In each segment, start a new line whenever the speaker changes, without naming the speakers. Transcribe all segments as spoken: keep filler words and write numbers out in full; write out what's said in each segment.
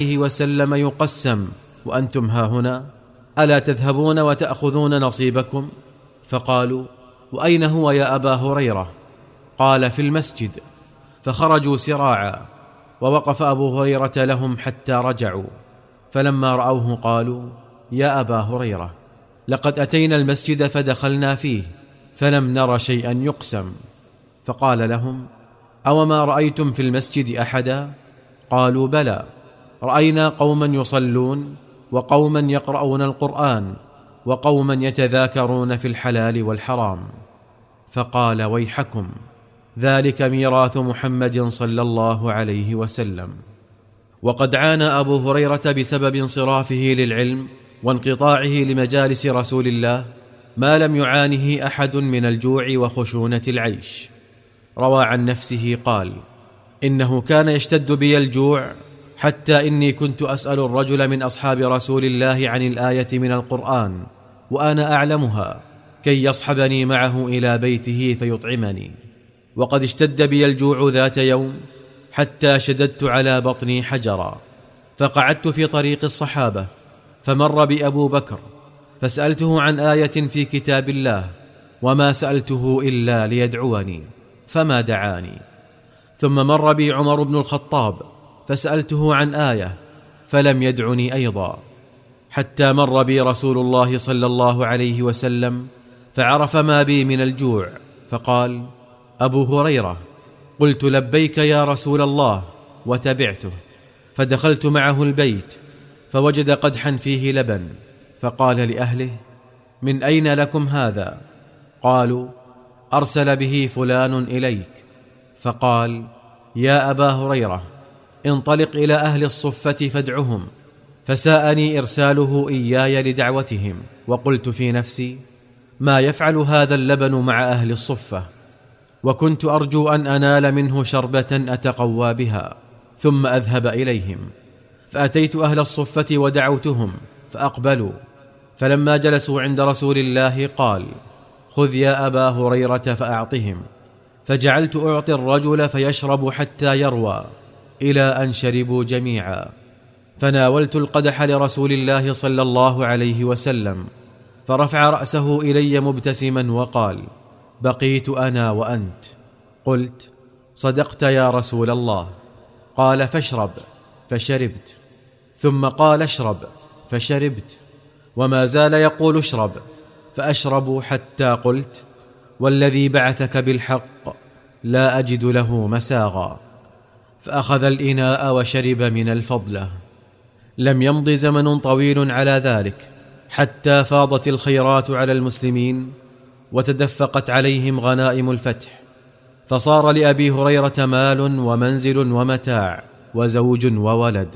عليه وسلم يقسم وأنتم هاهنا؟ ألا تذهبون وتأخذون نصيبكم؟ فقالوا: وأين هو يا أبا هريرة؟ قال: في المسجد. فخرجوا سراعا، ووقف أبو هريرة لهم حتى رجعوا، فلما رأوه قالوا: يا أبا هريرة، لقد أتينا المسجد فدخلنا فيه فلم نر شيئا يقسم. فقال لهم: أوما رأيتم في المسجد أحدا؟ قالوا: بلى، رأينا قوما يصلون، وقوما يقرؤون القرآن، وقوما يتذاكرون في الحلال والحرام. فقال: ويحكم، ذلك ميراث محمد صلى الله عليه وسلم. وقد عانى أبو هريرة بسبب انصرافه للعلم وانقطاعه لمجالس رسول الله ما لم يعانه أحد من الجوع وخشونة العيش. روى عن نفسه قال: إنه كان يشتد بي الجوع حتى إني كنت أسأل الرجل من أصحاب رسول الله عن الآية من القرآن وأنا أعلمها كي يصحبني معه إلى بيته فيطعمني. وقد اشتد بي الجوع ذات يوم حتى شددت على بطني حجرا، فقعدت في طريق الصحابة، فمر بي أبو بكر فسألته عن آية في كتاب الله، وما سألته إلا ليدعوني فما دعاني. ثم مر بي عمر بن الخطاب فسألته عن آية فلم يدعني أيضا، حتى مر بي رسول الله صلى الله عليه وسلم فعرف ما بي من الجوع فقال: أبو هريرة. قلت: لبيك يا رسول الله، وتبعته. فدخلت معه البيت فوجد قدحا فيه لبن، فقال لأهله: من أين لكم هذا؟ قالوا: أرسل به فلان إليك. فقال: يا أبا هريرة، انطلق إلى أهل الصفة فادعهم. فساءني إرساله إياي لدعوتهم، وقلت في نفسي: ما يفعل هذا اللبن مع أهل الصفة؟ وكنت أرجو أن أنال منه شربة أتقوى بها ثم أذهب إليهم. فأتيت أهل الصفة ودعوتهم فأقبلوا، فلما جلسوا عند رسول الله قال: خذ يا أبا هريرة فأعطهم. فجعلت أعطي الرجل فيشرب حتى يروى، إلى أن شربوا جميعا. فناولت القدح لرسول الله صلى الله عليه وسلم، فرفع رأسه إلي مبتسما وقال: بقيت أنا وأنت. قلت: صدقت يا رسول الله. قال: فاشرب. فشربت. ثم قال: اشرب. فشربت. وما زال يقول: اشرب. فأشرب حتى قلت: والذي بعثك بالحق لا أجد له مساغا. فأخذ الإناء وشرب من الفضلة. لم يمض زمن طويل على ذلك حتى فاضت الخيرات على المسلمين وتدفقت عليهم غنائم الفتح، فصار لأبي هريرة مال ومنزل ومتاع وزوج وولد،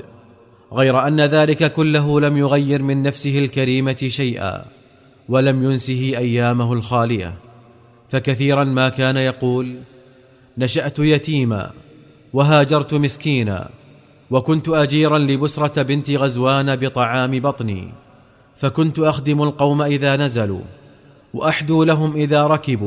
غير أن ذلك كله لم يغير من نفسه الكريمة شيئا، ولم ينسه أيامه الخالية. فكثيرا ما كان يقول: نشأت يتيما وهاجرت مسكينا، وكنت أجيرا لبسرة بنت غزوان بطعام بطني، فكنت أخدم القوم إذا نزلوا وأحدو لهم إذا ركبوا،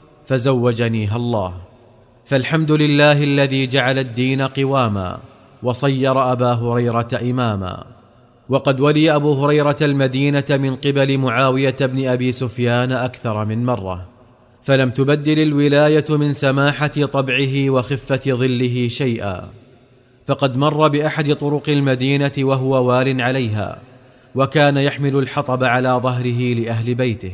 فزوجنيها الله. فالحمد لله الذي جعل الدين قواما وصير أبا هريرة إماما. وقد ولي أبو هريرة المدينة من قبل معاوية بن أبي سفيان أكثر من مرة، فلم تبدل الولاية من سماحة طبعه وخفة ظله شيئا. فقد مر بأحد طرق المدينة وهو وال عليها، وكان يحمل الحطب على ظهره لأهل بيته،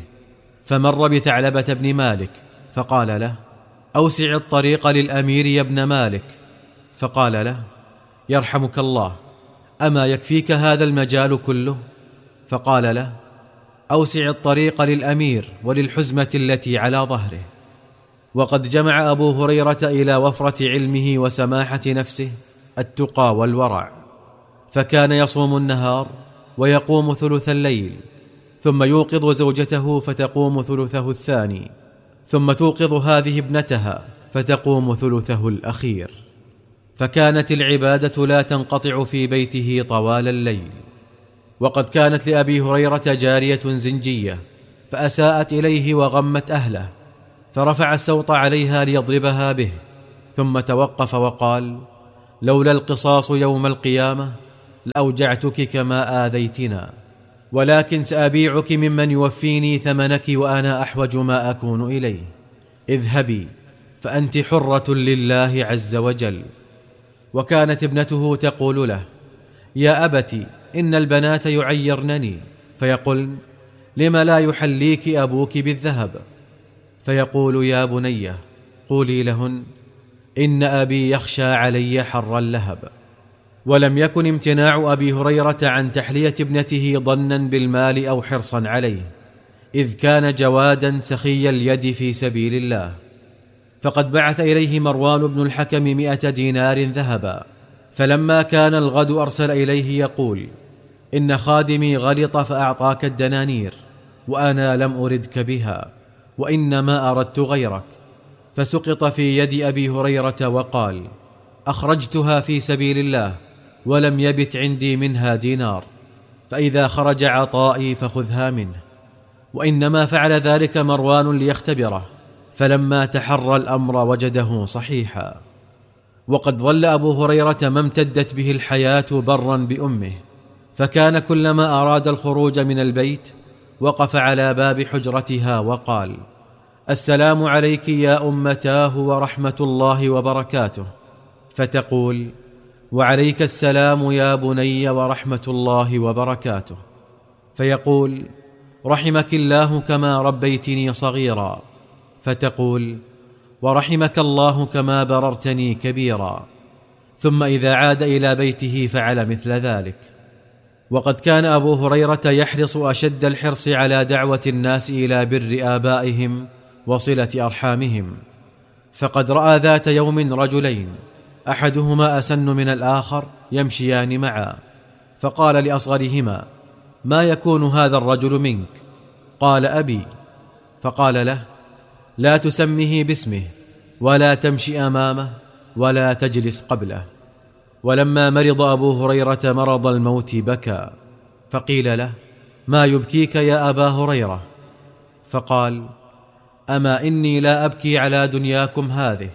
فمر بثعلبة بن مالك فقال له: أوسع الطريق للأمير يا ابن مالك. فقال له: يرحمك الله، أما يكفيك هذا المجال كله؟ فقال له: أوسع الطريق للأمير وللحزمة التي على ظهره. وقد جمع أبو هريرة إلى وفرة علمه وسماحة نفسه التقى والورع، فكان يصوم النهار ويقوم ثلث الليل، ثم يوقظ زوجته فتقوم ثلثه الثاني، ثم توقظ هذه ابنتها فتقوم ثلثه الأخير. فكانت العبادة لا تنقطع في بيته طوال الليل. وقد كانت لأبي هريرة جارية زنجية، فأساءت إليه وغمت أهله، فرفع السوط عليها ليضربها به، ثم توقف وقال: لولا القصاص يوم القيامة لأوجعتك كما آذيتنا، ولكن سأبيعك ممن يوفيني ثمنك وأنا أحوج ما أكون إليه. اذهبي فأنت حرة لله عز وجل. وكانت ابنته تقول له: يا أبت، إن البنات يعيرنني، فيقولن: لم لا يحليك أبوك بالذهب؟ فيقول: يا بني، قولي لهن: إن أبي يخشى علي حر اللهب. ولم يكن امتناع أبي هريرة عن تحلية ابنته ظنا بالمال أو حرصا عليه، إذ كان جوادا سخي اليد في سبيل الله. فقد بعث إليه مروان بن الحكم مئة دينار ذهبا، فلما كان الغد أرسل إليه يقول: إن خادمي غلط فأعطاك الدنانير، وأنا لم أردك بها، وإنما أردت غيرك. فسقط في يد أبي هريرة وقال: أخرجتها في سبيل الله، ولم يبت عندي منها دينار، فإذا خرج عطائي فخذها منه. وإنما فعل ذلك مروان ليختبره، فلما تحرى الأمر وجده صحيحا. وقد ظل أبو هريرة ما امتدت به الحياة برا بأمه، فكان كلما أراد الخروج من البيت وقف على باب حجرتها وقال: السلام عليك يا أمتاه ورحمة الله وبركاته، فتقول: وعليك السلام يا بني ورحمة الله وبركاته، فيقول: رحمك الله كما ربيتني صغيرا، فتقول: ورحمك الله كما بررتني كبيرا. ثم إذا عاد إلى بيته فعل مثل ذلك. وقد كان أبو هريرة يحرص أشد الحرص على دعوة الناس إلى بر آبائهم وصلة أرحامهم، فقد رأى ذات يوم رجلين أحدهما أسن من الآخر يمشيان معا، فقال لأصغرهما: ما يكون هذا الرجل منك؟ قال: أبي. فقال له: لا تسمه باسمه، ولا تمشي أمامه، ولا تجلس قبله. ولما مرض أبو هريرة مرض الموت بكى، فقيل له: ما يبكيك يا أبا هريرة؟ فقال: أما إني لا أبكي على دنياكم هذه،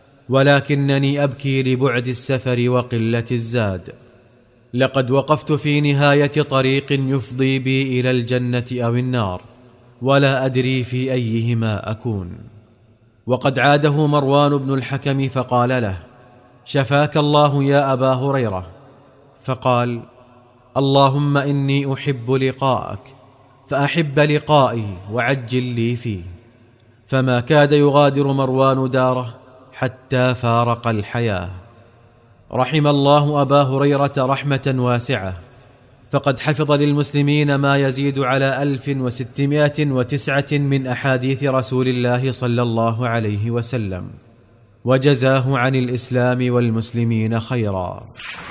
ولكنني أبكي لبعد السفر وقلة الزاد. لقد وقفت في نهاية طريق يفضي بي إلى الجنة أو النار، ولا أدري في أيهما أكون. وقد عاده مروان بن الحكم فقال له: شفاك الله يا أبا هريرة. فقال: اللهم إني أحب لقاءك، فأحب لقائي وعجل لي فيه. فما كاد يغادر مروان داره حتى فارق الحياة. رحم الله أبا هريرة رحمة واسعة، فقد حفظ للمسلمين ما يزيد على ألف وستمائة وتسعة من أحاديث رسول الله صلى الله عليه وسلم، وجزاه عن الإسلام والمسلمين خيرا.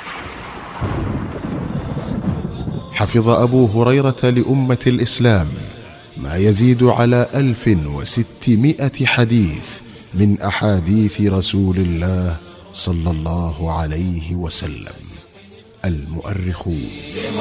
حفظ أبو هريرة لأمة الإسلام ما يزيد على ألف وستمائة حديث من أحاديث رسول الله صلى الله عليه وسلم. المؤرخون